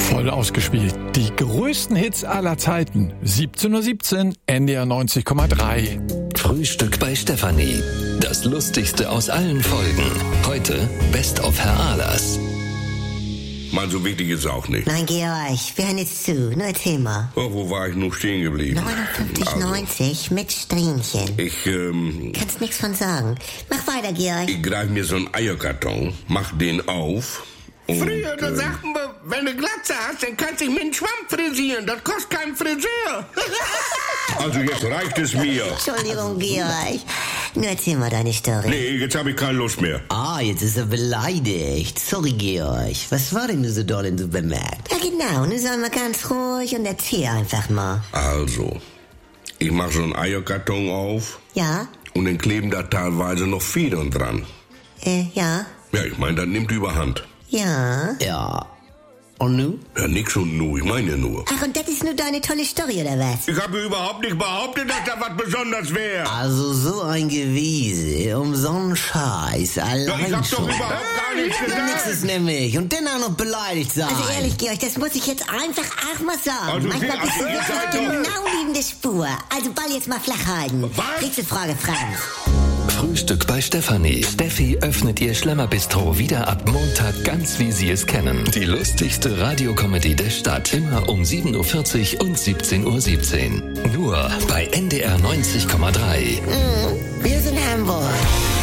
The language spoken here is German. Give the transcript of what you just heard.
Voll ausgespielt. Die größten Hits aller Zeiten. 17:17 Uhr, NDR 90,3. Frühstück bei Stefanie. Das Lustigste aus allen Folgen. Heute Best of Herr Ahlers. Mann, so wichtig ist es auch nicht. Nein, Georg, wir hören jetzt zu. Nur Thema. Oh, wo war ich noch stehen geblieben? 59,90 mit Strähnchen. Ich, Kannst nix von sagen. Mach weiter, Georg. ich greif mir so einen Eierkarton, mach den auf. Und, Früher, da sagten wir, wenn du Glatze hast, dann kannst du dich mit einem Schwamm frisieren. Das kostet keinen Friseur. also jetzt reicht es mir. Entschuldigung, Georg. Nur erzähl mal deine Story. Nee, jetzt habe ich keine Lust mehr. Ah, jetzt ist er beleidigt. Sorry, Georg. Was war denn nur so doll im Supermarkt? Ja, genau. Nun sei mal ganz ruhig und erzähl einfach mal. Also, ich mach so einen Eierkarton auf Ja? und dann kleben da teilweise noch Federn dran. Ja? Ja, ich meine, das nimmt überhand. Ja? Ja. Und nu? Ja, nix und nu, ich meine ja nur. Ach, und das ist nur deine tolle Story, oder was? Ich habe überhaupt nicht behauptet, dass da was besonders wäre. Also so ein Gewiese, um so einen Scheiß, allein Ja, ich hab doch schon. überhaupt gar nichts Nix gesagt. ist nämlich. Und dann auch noch beleidigt sein. Also ehrlich, Georg, das muss ich jetzt einfach auch mal sagen. Also, Manchmal bist du ihr wirklich seid doch- genau neben der Spur. Also Ball jetzt mal flach halten. Was? Nächste Frage, Franz. Frühstück bei Stefanie. Steffi öffnet ihr Schlemmerbistro wieder ab Montag ganz wie Sie es kennen. Die lustigste Radiokomödie der Stadt. Immer um 7:40 Uhr und 17:17 Uhr. Nur bei NDR 90,3. Wir sind Hamburg.